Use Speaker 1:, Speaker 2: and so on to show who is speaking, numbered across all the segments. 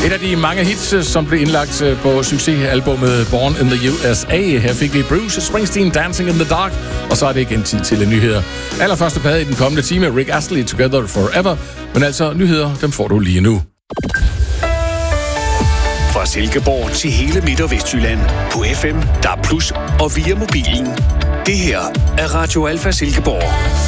Speaker 1: Et af de mange hits, som blev indlagt på succesalbummet Born in the USA. Her fik vi Bruce Springsteen, Dancing in the Dark, og så er det igen tid til nyheder. Allerførste plade i den kommende time, Rick Astley, Together Forever. Men altså, nyheder, dem får du lige nu.
Speaker 2: Fra Silkeborg til hele Midt- og Vestjylland. På FM, DAB+, og via mobilen. Det her er Radio Alfa Silkeborg.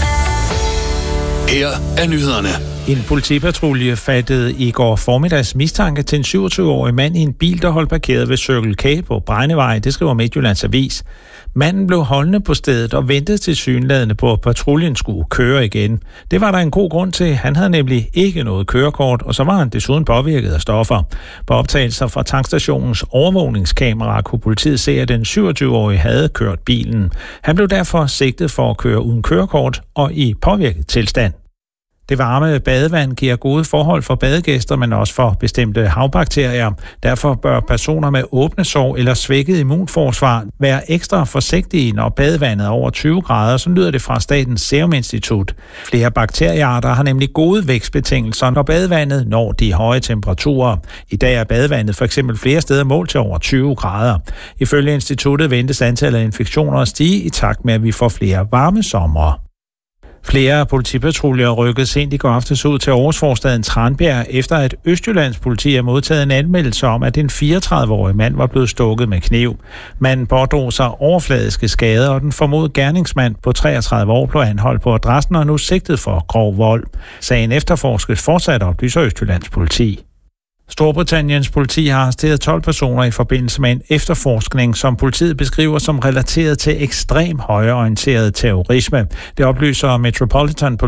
Speaker 2: Her er nyhederne.
Speaker 3: En politipatrulje fattede i går formiddags mistanke til en 27-årig mand i en bil, der holdt parkeret ved Circle K på Bregnevej. Det skriver Midtjyllands Avis. Manden blev holdende på stedet og ventede tilsyneladende på, at patruljen skulle køre igen. Det var der en god grund til. Han havde nemlig ikke noget kørekort, og så var han desuden påvirket af stoffer. På optagelser fra tankstationens overvågningskamera kunne politiet se, at den 27-årige havde kørt bilen. Han blev derfor sigtet for at køre uden kørekort og i påvirket tilstand. Det varme badevand giver gode forhold for badegæster, men også for bestemte havbakterier. Derfor bør personer med åbne sår eller svækket immunforsvar være ekstra forsigtige, når badevandet er over 20 grader, så lyder det fra Statens Serum Institut. Flere bakteriearter har nemlig gode vækstbetingelser, når badevandet når de høje temperaturer. I dag er badevandet for eksempel flere steder målt til over 20 grader. Ifølge instituttet ventes antallet af infektioner at stige i takt med, at vi får flere varme somre. Flere politipatruljer rykkede sent i går aftes ud til Aarhusforstaden Tranbjerg, efter at Østjyllands politi har modtaget en anmeldelse om, at en 34-årig mand var blevet stukket med kniv. Manden pådrog sig overfladiske skader, og den formodede gerningsmand på 33 år blev anholdt på adressen og er nu sigtet for grov vold. Sagen efterforskes fortsat, oplyser Østjyllands politi. Storbritanniens politi har arresteret 12 personer i forbindelse med en efterforskning, som politiet beskriver som relateret til ekstrem højreorienteret terrorisme. Det oplyser Metropolitan